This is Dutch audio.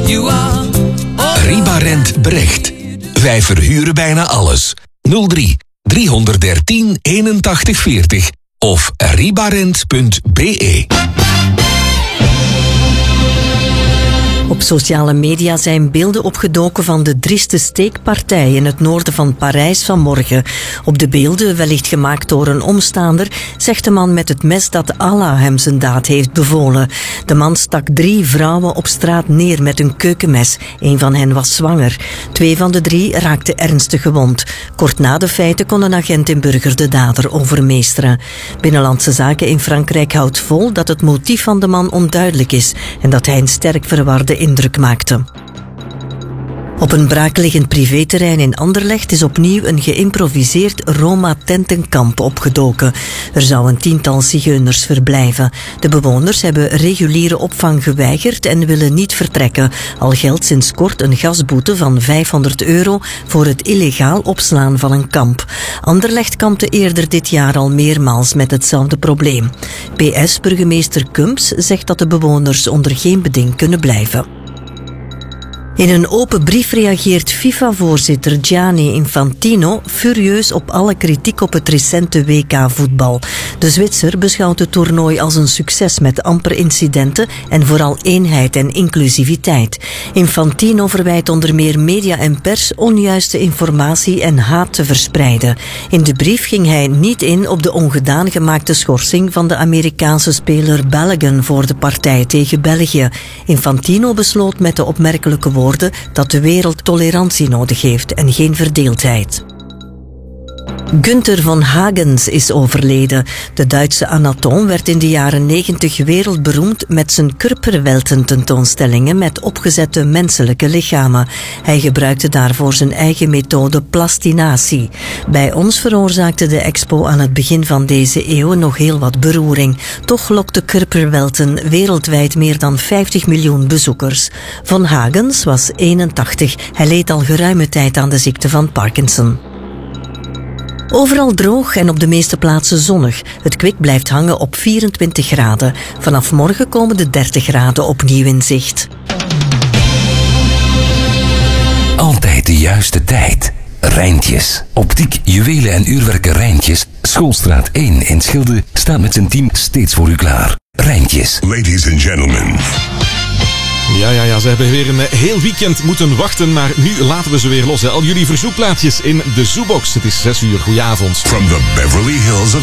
Ribarent Brecht. Wij verhuren bijna alles. 03 313 81 40 of ribarent.be. Op sociale media zijn beelden opgedoken van de drieste steekpartij in het noorden van Parijs vanmorgen. Op de beelden, wellicht gemaakt door een omstaander, zegt de man met het mes dat Allah hem zijn daad heeft bevolen. De man stak 3 vrouwen op straat neer met een keukenmes. Een van hen was zwanger. 2 van de 3 raakten ernstig gewond. Kort na de feiten kon een agent in Burger de dader overmeesteren. Binnenlandse Zaken in Frankrijk houdt vol dat het motief van de man onduidelijk is en dat hij een sterk verwarde indruk maakte. Op een braakliggend privéterrein in Anderlecht is opnieuw een geïmproviseerd Roma-tentenkamp opgedoken. Er zou een 10-tal zigeuners verblijven. De bewoners hebben reguliere opvang geweigerd en willen niet vertrekken. Al geldt sinds kort een gasboete van €500 voor het illegaal opslaan van een kamp. Anderlecht kampte eerder dit jaar al meermaals met hetzelfde probleem. PS-burgemeester Kumps zegt dat de bewoners onder geen beding kunnen blijven. In een open brief reageert FIFA-voorzitter Gianni Infantino furieus op alle kritiek op het recente WK-voetbal. De Zwitser beschouwt het toernooi als een succes met amper incidenten en vooral eenheid en inclusiviteit. Infantino verwijt onder meer media en pers onjuiste informatie en haat te verspreiden. In de brief ging hij niet in op de ongedaan gemaakte schorsing van de Amerikaanse speler Balogun voor de partij tegen België. Infantino besloot met de opmerkelijke woorden dat de wereld tolerantie nodig heeft en geen verdeeldheid. Günther von Hagens is overleden. De Duitse anatoom werd in de jaren 90 wereldberoemd met zijn Körperwelten-tentoonstellingen met opgezette menselijke lichamen. Hij gebruikte daarvoor zijn eigen methode plastinatie. Bij ons veroorzaakte de expo aan het begin van deze eeuw nog heel wat beroering. Toch lokte Körperwelten wereldwijd meer dan 50 miljoen bezoekers. Von Hagens was 81. Hij leed al geruime tijd aan de ziekte van Parkinson. Overal droog en op de meeste plaatsen zonnig. Het kwik blijft hangen op 24 graden. Vanaf morgen komen de 30 graden opnieuw in zicht. Altijd de juiste tijd. Rijntjes. Optiek, juwelen en uurwerken Rijntjes. Schoolstraat 1 in Schilde staat met zijn team steeds voor u klaar. Rijntjes. Ladies and gentlemen. Ja, ze hebben weer een heel weekend moeten wachten, maar nu laten we ze weer los. Al jullie verzoekplaatjes in de Zoobox. Het is 6 uur. Goedenavond. From the Beverly Hills of